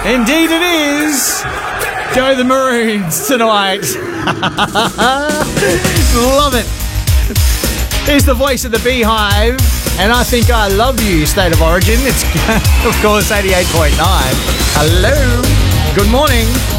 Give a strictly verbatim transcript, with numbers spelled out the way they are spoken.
Indeed it is. Go the Maroons tonight. Love it. Here's the voice of the Beehive, and I Think I Love You, State of Origin. It's, of course, eighty-eight point nine. Hello. Good morning.